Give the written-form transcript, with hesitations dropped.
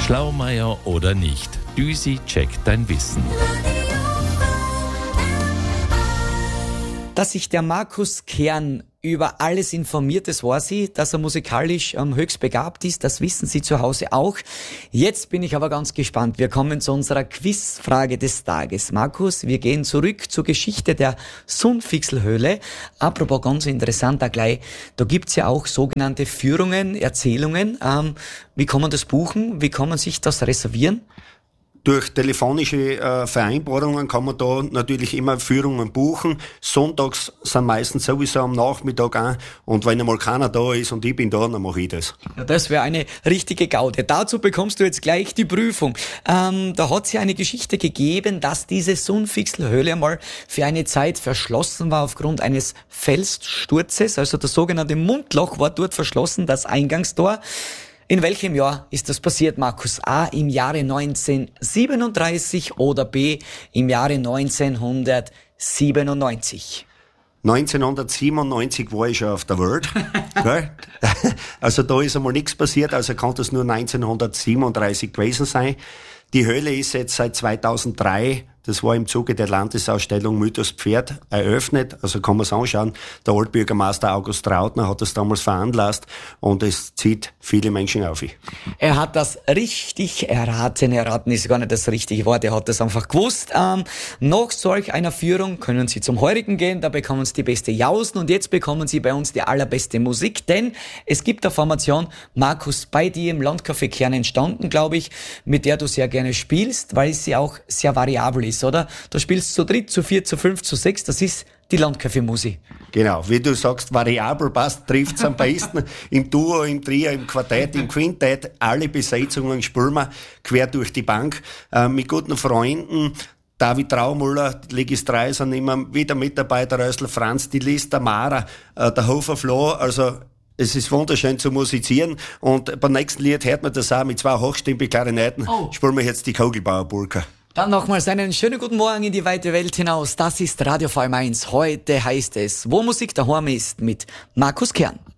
Schlaumeier oder nicht? Düsi checkt dein Wissen. Dass sich der Markus Kern über alles informiert, das weiß ich, dass er musikalisch höchst begabt ist, das wissen Sie zu Hause auch. Jetzt bin ich aber ganz gespannt. Wir kommen zu unserer Quizfrage des Tages. Markus, wir gehen zurück zur Geschichte der Sundfixl-Höhle. Apropos ganz interessant, da gibt's ja auch sogenannte Führungen, Erzählungen. Wie kann man das buchen? Wie kann man sich das reservieren? Durch telefonische Vereinbarungen kann man da natürlich immer Führungen buchen. Sonntags sind meistens sowieso am Nachmittag auch. Und wenn einmal keiner da ist und ich bin da, dann mache ich das. Ja, das wäre eine richtige Gaude. Dazu bekommst du jetzt gleich die Prüfung. Da hat es ja eine Geschichte gegeben, dass diese Sundfixl-Höhle einmal für eine Zeit verschlossen war aufgrund eines Felssturzes. Also das sogenannte Mundloch war dort verschlossen, das Eingangstor. In welchem Jahr ist das passiert, Markus? A, im Jahre 1937 oder B, im Jahre 1997? 1997 war ich schon auf der Welt. Gell? Also da ist einmal nichts passiert, also kann das nur 1937 gewesen sein. Die Höhle ist jetzt seit 2003, das war im Zuge der Landesausstellung Mythos Pferd, eröffnet. Also kann man es anschauen. Der Altbürgermeister August Trautner hat das damals veranlasst und es zieht viele Menschen auf. Er hat das richtig erraten. Erraten ist gar nicht das richtige Wort. Er hat das einfach gewusst. Nach solch einer Führung können Sie zum Heurigen gehen. Da bekommen Sie die beste Jausen und jetzt bekommen Sie bei uns die allerbeste Musik, denn es gibt eine Formation, Markus, bei dir im Landcafé Kern entstanden, glaube ich, mit der du sehr gerne spielst, weil sie auch sehr variabel ist, oder? Du spielst zu dritt, zu viert, zu fünf, zu sechs, das ist die Landcafé-Musik. Genau, wie du sagst, variabel passt, trifft's am besten. Im Duo, im Trio, im Quartett, im Quintett, alle Besetzungen spielen wir quer durch die Bank, mit guten Freunden. David Traumüller, die Legis 3 sind immer wieder mit dabei, der Rösler Franz, die Liz, der Mara, der Hofer Flo, also es ist wunderschön zu musizieren und beim nächsten Lied hört man das auch mit zwei hochstimmige Klarinetten. Spielen wir jetzt die Kogelbauer-Polka. Dann nochmals einen schönen guten Morgen in die weite Welt hinaus. Das ist Radio VM1. Heute heißt es, wo Musik daheim ist, mit Markus Kern.